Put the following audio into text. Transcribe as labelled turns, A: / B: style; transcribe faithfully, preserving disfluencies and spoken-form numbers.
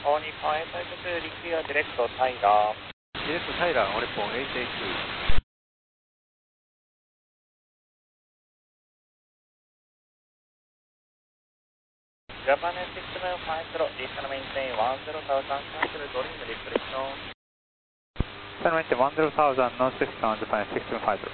A: お日本エータイツリクヨディレクトタイラー。
B: ディレクトタイラー、オレポン エイトエイトツー。
A: Japan six seven five zero, Eastern maintain one zero thousand, cancel during the depression.
B: Eastern maintain one zero thousand, North six one, Japan six seven five zero.